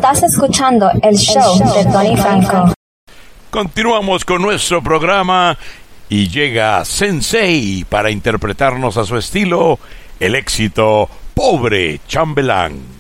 Estás escuchando el show de Tony Franco. Continuamos con nuestro programa y llega Sensei para interpretarnos a su estilo el éxito Pobre Chambelán.